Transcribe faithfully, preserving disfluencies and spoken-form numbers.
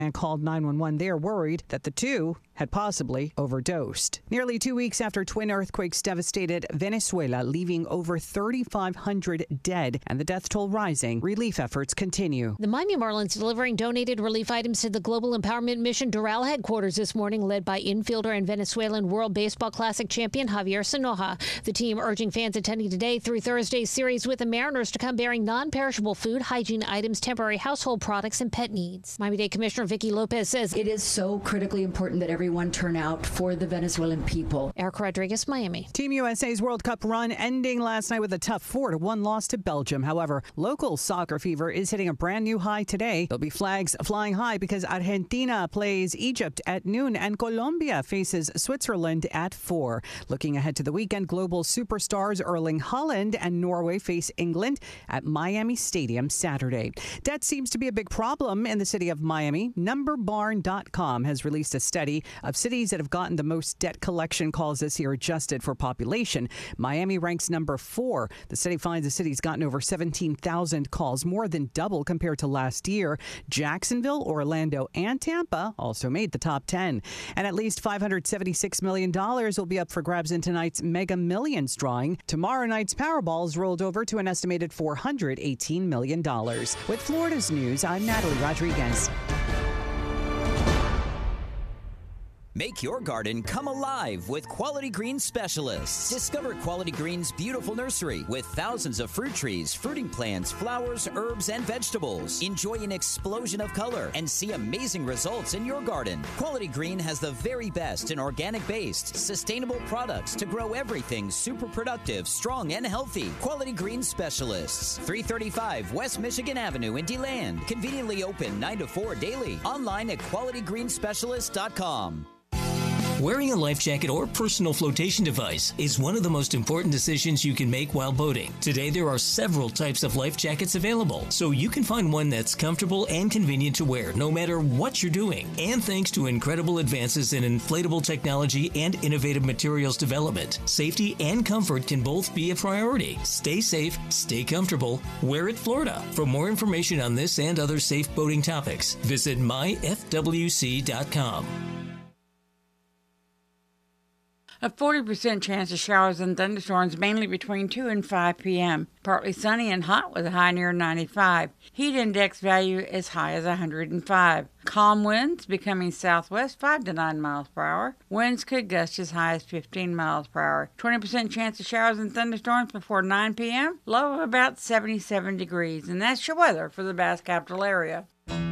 and called nine one one. They are worried that the two had possibly overdosed. Nearly two weeks after twin earthquakes devastated Venezuela, leaving over thirty-five hundred dead and the death toll rising, relief efforts continue. The Miami Marlins delivering donated relief items to the Global Empowerment Mission Doral headquarters this morning, led by infielder and Venezuelan World Baseball Classic champion Javier Sanoja. The team urging fans attending today through Thursday's series with the Mariners to come bearing non-perishable food, hygiene items, temporary household products, and pet needs. Miami-Dade Commissioner Vicky Lopez says it is so critically important that everyone turn out for the Venezuelan people. Erica Rodriguez, Miami. Team U S A's World Cup run ending last night with a tough four to one loss to Belgium. However, local soccer fever is hitting a brand new high today. There'll be flags flying high because Argentina plays Egypt at noon and Colombia faces Switzerland at four. Looking ahead to the weekend, global superstars Erling Haaland and Norway face England at Miami Stadium Saturday. Debt seems to be a big problem in the city of Miami. number barn dot com has released a study of cities that have gotten the most debt collection calls this year adjusted for population. Miami ranks number four. The study finds the city's gotten over seventeen thousand calls, more than double compared to last year. Jacksonville, Orlando, and Tampa also made the top ten. And at least five hundred seventy-six million dollars will be up for grabs in tonight's Mega Millions drawing. Tomorrow night's Powerball is rolled over to an estimated four hundred eighteen million dollars. With Florida's news, I'm Natalie Rodriguez. Make your garden come alive with Quality Green Specialists. Discover Quality Green's beautiful nursery with thousands of fruit trees, fruiting plants, flowers, herbs, and vegetables. Enjoy an explosion of color and see amazing results in your garden. Quality Green has the very best in organic-based, sustainable products to grow everything super productive, strong, and healthy. Quality Green Specialists, three thirty-five West Michigan Avenue in DeLand. Conveniently open nine to four daily. Online at quality green specialist dot com. Wearing a life jacket or personal flotation device is one of the most important decisions you can make while boating. Today, there are several types of life jackets available, so you can find one that's comfortable and convenient to wear no matter what you're doing. And thanks to incredible advances in inflatable technology and innovative materials development, safety and comfort can both be a priority. Stay safe, stay comfortable, wear it Florida. For more information on this and other safe boating topics, visit my f w c dot com. A forty percent chance of showers and thunderstorms mainly between two and five p.m. Partly sunny and hot with a high near ninety-five. Heat index value as high as one hundred five. Calm winds becoming southwest five to nine miles per hour. Winds could gust as high as fifteen miles per hour. twenty percent chance of showers and thunderstorms before nine p.m. Low of about seventy-seven degrees. And that's your weather for the Bass Capital area.